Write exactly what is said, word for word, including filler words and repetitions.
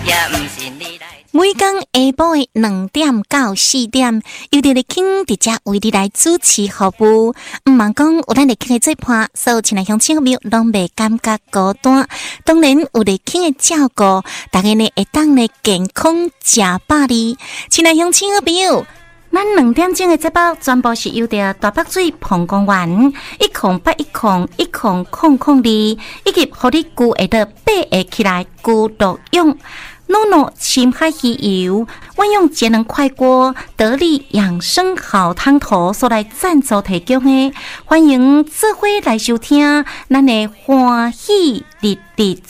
每天下晡的两点到四點，由着立慶直接為你來主持服務。毋茫講有咱立慶的做伴，所有親愛鄉親朋友攏袂感覺孤單。當然有立慶的照顧，大家呢會當呢健康食百里。親愛鄉親朋友，咱兩點鐘的節目全部是由着大北水澎公園一空八一空一空空空二，以及互你具會得八個起來具獨用。諾諾深海魚油，運用節能快鍋得力養生好湯頭所來贊助提供的，歡迎智慧來收聽，咱的歡喜日日